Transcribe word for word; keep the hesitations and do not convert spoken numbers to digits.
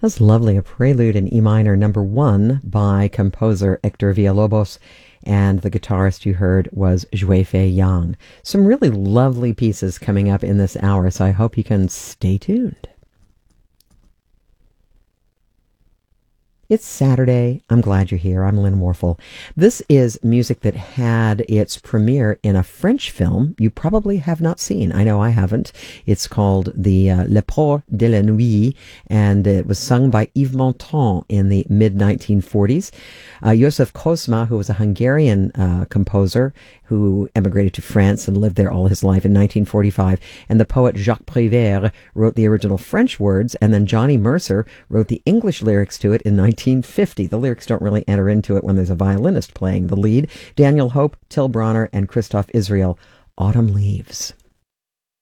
That's lovely. A prelude in E minor, number one, by composer Hector Villalobos, and the guitarist you heard was Zhui Fei Yang. Some really lovely pieces coming up in this hour, so I hope you can stay tuned. It's Saturday. I'm glad you're here. I'm Lynn Warfel. This is music that had its premiere in a French film you probably have not seen. I know I haven't. It's called the uh, Le Port de la Nuit, and it was sung by Yves Montand in the mid nineteen forties. Uh, Josef Kozma, who was a Hungarian uh, composer who emigrated to France and lived there all his life in nineteen forty-five, and the poet Jacques Prévert wrote the original French words, and then Johnny Mercer wrote the English lyrics to it in nineteen fifty. The lyrics don't really enter into it when there's a violinist playing the lead. Daniel Hope, Till Bronner, and Christoph Israel. Autumn Leaves.